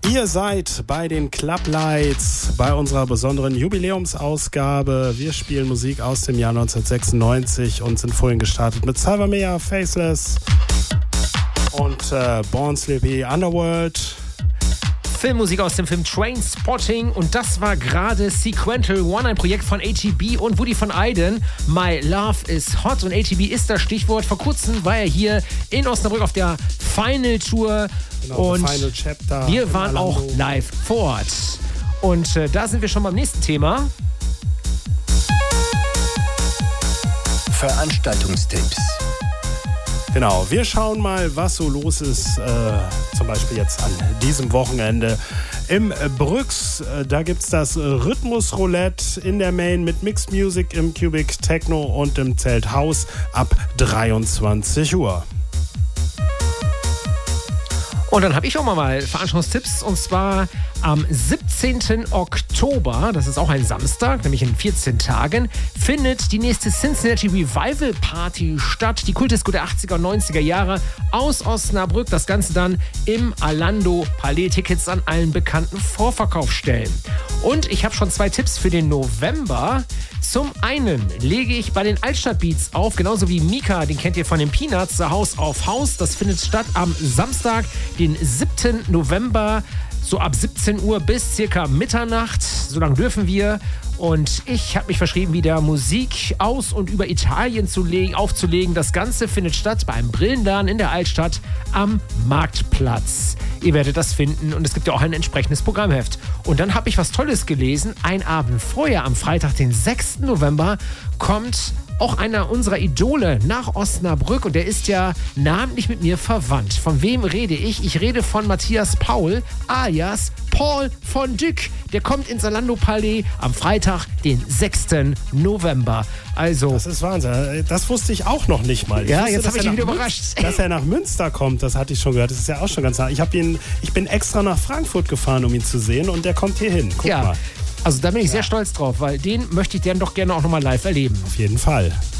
Ihr seid bei den Club Lights, bei unserer besonderen Jubiläumsausgabe. Wir spielen Musik aus dem Jahr 1996 und sind vorhin gestartet mit Salvamea, Faceless und Born Slippy, Underworld. Filmmusik aus dem Film Trainspotting und das war gerade Sequential One, ein Projekt von ATB und Woody von Eyden. My Love is Hot und ATB ist das Stichwort. Vor kurzem war er hier in Osnabrück auf der Final Tour und Final Chapter wir waren auch live vor Ort. Und da sind wir schon beim nächsten Thema. Veranstaltungstipps. Genau, wir schauen mal, was so los ist, zum Beispiel jetzt an diesem Wochenende im Brüx. Da gibt es das Rhythmus-Roulette in der Main mit Mixed Music im Cubic Techno und im Zelt House ab 23 Uhr. Und dann habe ich auch mal Veranstaltungstipps und zwar am 17. Oktober, das ist auch ein Samstag, nämlich in 14 Tagen, findet die nächste Cincinnati Revival Party statt. Die Kultdisco der 80er und 90er Jahre aus Osnabrück. Das Ganze dann im Alando Palais. Tickets an allen bekannten Vorverkaufsstellen. Und ich habe schon 2 Tipps für den November. Zum einen lege ich bei den Altstadtbeats auf, genauso wie Mika, den kennt ihr von den Peanuts, The House of House. Das findet statt am Samstag, den 7. November, so ab 17 Uhr bis circa Mitternacht. So lange dürfen wir. Und ich habe mich verschrieben, wieder Musik aus und über Italien aufzulegen. Das Ganze findet statt bei einem Brillenladen in der Altstadt am Marktplatz. Ihr werdet das finden und es gibt ja auch ein entsprechendes Programmheft. Und dann habe ich was Tolles gelesen. Ein Abend vorher, am Freitag, den 6. November, kommt auch einer unserer Idole nach Osnabrück und der ist ja namentlich mit mir verwandt. Von wem rede ich? Ich rede von Matthias Paul, alias Paul von Dyck. Der kommt ins Alando Palais am Freitag, den 6. November. Also, das ist Wahnsinn. Das wusste ich auch noch nicht mal. Ja, jetzt habe ich ihn wieder überrascht. Dass er nach Münster kommt, das hatte ich schon gehört. Das ist ja auch schon ganz nah. Ich bin extra nach Frankfurt gefahren, um ihn zu sehen und der kommt hier hin. Guck mal. Also da bin ich sehr stolz drauf, weil den möchte ich dann doch gerne auch nochmal live erleben. Auf jeden Fall.